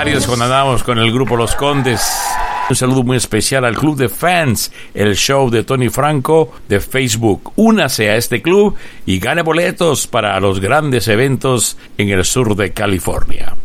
varios cuando andamos con el grupo Los Condes. Un saludo muy especial al Club de Fans, el show de Tony Franco de Facebook. Únase a este club y gane boletos para los grandes eventos en el sur de California.